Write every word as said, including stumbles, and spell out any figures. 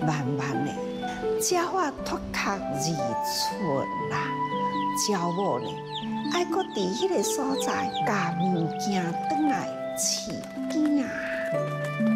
慢慢的，才法脱壳而出啦。鸟某呢，爱搁伫迄个所在，甲物件转来饲